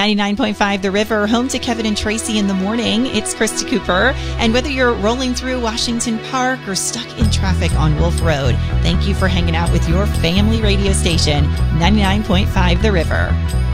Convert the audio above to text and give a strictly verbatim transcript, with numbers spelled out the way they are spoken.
ninety-nine point five The River, home to Kevin and Tracy in the morning. It's Krista Cooper. And whether you're rolling through Washington Park or stuck in traffic on Wolf Road, thank you for hanging out with your family radio station, ninety-nine point five The River.